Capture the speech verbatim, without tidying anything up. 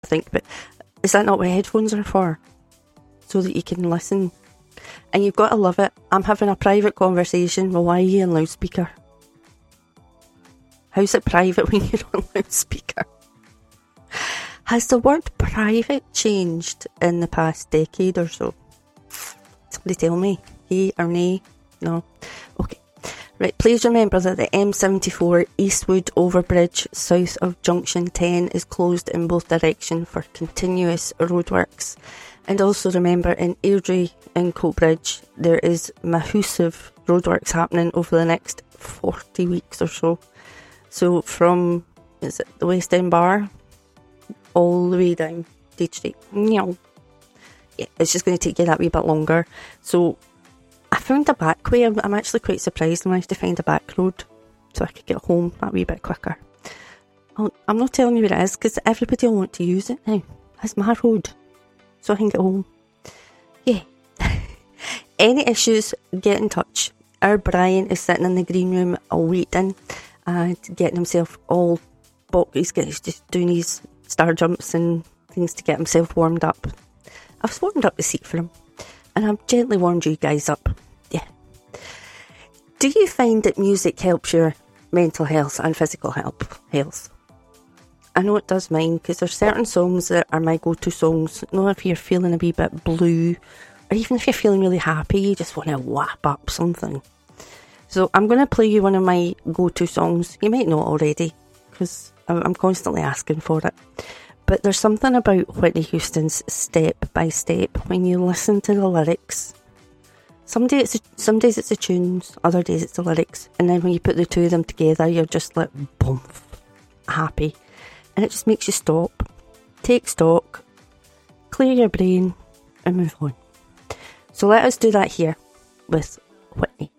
I think, but is that not what headphones are for? So that you can listen. And you've got to love it. I'm having a private conversation. Well, why are you on loudspeaker? How's it private when you're on loudspeaker? Has the word private changed in the past decade or so? Somebody tell me. Yay or nay? No? Okay. Right, please remember that the M seventy-four Eastwood Overbridge south of Junction ten is closed in both directions for continuous roadworks. And also remember, in Airdrie and Coatbridge, there is massive roadworks happening over the next forty weeks or so. So from, is it the West End Bar, all the way down Deed Street. Yeah, it's just going to take you that wee bit longer. So I found a back way. I'm, I'm actually quite surprised I managed to find a back road so I could get home that wee bit quicker. I'll, I'm not telling you what it is because everybody will want to use it now. It's my road, so I can get home. Yeah. Any issues, get in touch. Our Brian is sitting in the green room waiting and getting himself all boxed. He's, he's just doing his star jumps and things to get himself warmed up. I've warmed up the seat for him and I've gently warmed you guys up. Yeah. Do you find that music helps your mental health and physical health? health? I know it does mine, because there's certain songs that are my go-to songs. You know, if you're feeling a wee bit blue, or even if you're feeling really happy, you just want to whap up something. So I'm going to play you one of my go-to songs. You might know it already, because I'm constantly asking for it. But there's something about Whitney Houston's Step by Step when you listen to the lyrics. Some days, it's a, some days it's the tunes, other days it's the lyrics. And then when you put the two of them together, you're just like, boom, happy. And it just makes you stop, take stock, clear your brain, and move on. So let us do that here with Whitney.